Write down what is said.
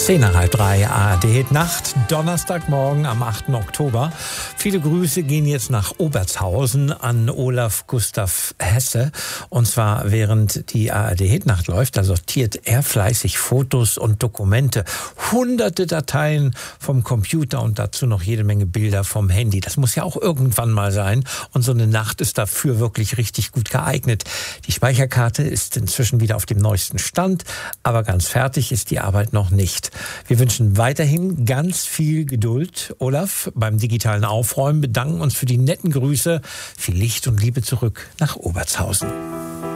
10:30 ARD Nacht, Donnerstagmorgen am 8. Oktober. Viele Grüße gehen jetzt nach Obertshausen an Olaf Gustav Hesse. Und zwar während die ARD-Nacht läuft, da sortiert er fleißig Fotos und Dokumente. Hunderte Dateien vom Computer und dazu noch jede Menge Bilder vom Handy. Das muss ja auch irgendwann mal sein. Und so eine Nacht ist dafür wirklich richtig gut geeignet. Die Speicherkarte ist inzwischen wieder auf dem neuesten Stand, aber ganz fertig ist die Arbeit noch nicht. Wir wünschen weiterhin ganz viel Geduld, Olaf, beim digitalen Aufräumen, bedanken uns für die netten Grüße. Viel Licht und Liebe zurück nach Obertshausen.